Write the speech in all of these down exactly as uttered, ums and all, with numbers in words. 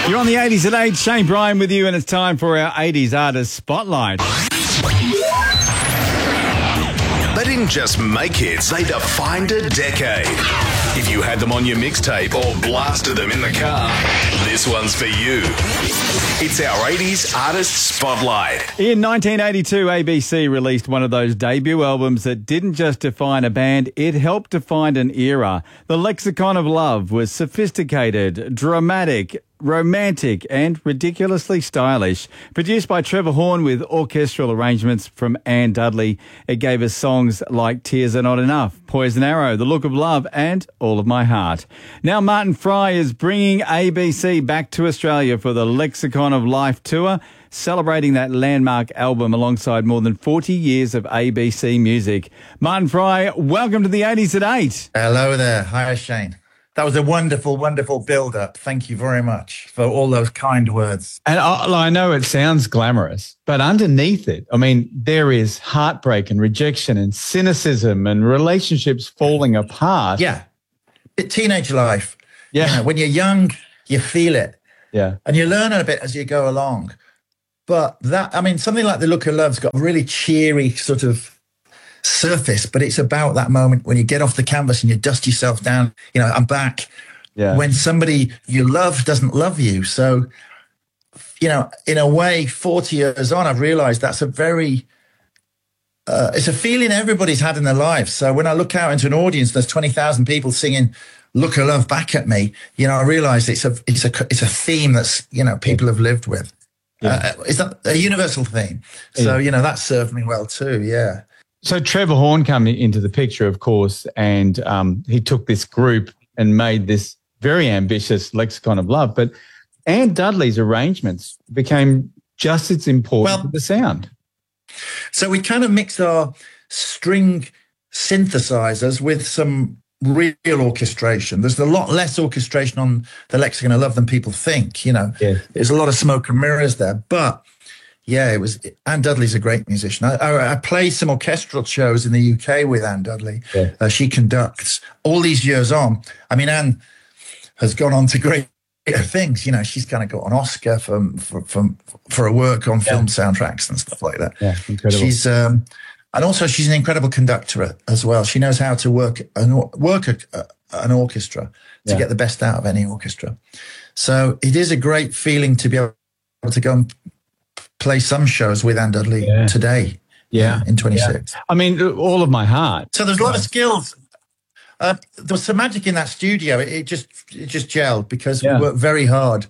You're on the eighties at eight. Shane Bryan with you, and it's time for our eighties Artist Spotlight. They didn't just make hits, they defined a decade. If you had them on your mixtape or blasted them in the car, this one's for you. It's our eighties Artist Spotlight. In nineteen eighty-two, A B C released one of those debut albums that didn't just define a band, it helped define an era. The Lexicon of Love was sophisticated, dramatic, romantic and ridiculously stylish. Produced by Trevor Horn with orchestral arrangements from Anne Dudley, it gave us songs like Tears Are Not Enough, Poison Arrow, The Look of Love and All of My Heart. Now Martin Fry is bringing A B C back to Australia for the Lexicon of Life tour, celebrating that landmark album alongside more than forty years of A B C music. Martin Fry, welcome to the eighties at eight. Hello there. Hi, Shane. That was a wonderful, wonderful build-up. Thank you very much for all those kind words. And I, I know it sounds glamorous, but underneath it, I mean, there is heartbreak and rejection and cynicism and relationships falling apart. Yeah. Teenage life. Yeah. You know, when you're young, you feel it. Yeah. And you learn a bit as you go along. But that, I mean, something like The Look of Love's got a really cheery sort of surface, but it's about that moment when you get off the canvas and you dust yourself down. You know, I'm back. Yeah. When somebody you love doesn't love you. So, you know, in a way, forty years on, I've realized that's a very, uh, it's a feeling everybody's had in their lives. So when I look out into an audience, there's twenty thousand people singing Look of Love back at me. You know, I realize it's a, it's a, it's a theme that's, you know, people have lived with. Yeah. Uh, it's a, a universal theme. So, yeah. You know, that served me well too. Yeah. So Trevor Horn came into the picture, of course, and um, he took this group and made this very ambitious Lexicon of Love. But Anne Dudley's arrangements became just as important well, to the sound. So we kind of mixed our string synthesizers with some real orchestration. There's a lot less orchestration on the Lexicon of Love than people think. You know, yeah. There's a lot of smoke and mirrors there, but yeah, it was. Anne Dudley's a great musician. I, I, I play some orchestral shows in the U K with Anne Dudley. Yeah. Uh, she conducts all these years on. I mean, Anne has gone on to great things. You know, she's kind of got an Oscar for for for, for her work on yeah. film soundtracks and stuff like that. Yeah, incredible. She's um, and also she's an incredible conductor as well. She knows how to work an work a, a, an orchestra to yeah. get the best out of any orchestra. So it is a great feeling to be able to go and play some shows with Anne Dudley yeah. today. Yeah. In twenty-six. Yeah. I mean, All of My Heart. So there's a lot of skills. Uh, there was some magic in that studio. It, it just it just gelled because yeah. we worked very hard.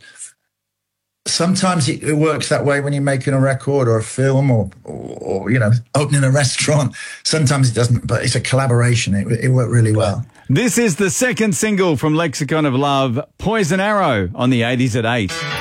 Sometimes it, it works that way when you're making a record or a film or, or, or, you know, opening a restaurant. Sometimes it doesn't, but it's a collaboration. It, it worked really well. This is the second single from Lexicon of Love, Poison Arrow, on the eighties at eight.